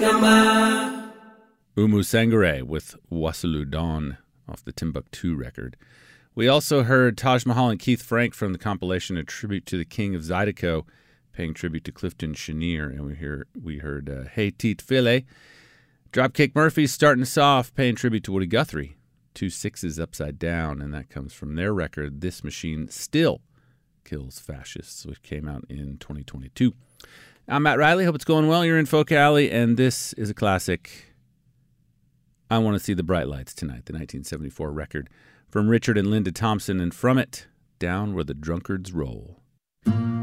Umu Sangare with Wassulu Dawn off the Timbuktu record. We also heard Taj Mahal and Keith Frank from the compilation A Tribute to the King of Zydeco, paying tribute to Clifton Chenier. And we heard Hey Teet Philly. Dropkick Murphys starting us off, paying tribute to Woody Guthrie. 2 6s upside down, and that comes from their record, This Machine Still Kills Fascists, which came out in 2022. I'm Matt Riley. Hope it's going well. You're in Folk Alley, and this is a classic. I Want to See the Bright Lights Tonight, the 1974 record from Richard and Linda Thompson, and from it, Down Where the Drunkards Roll.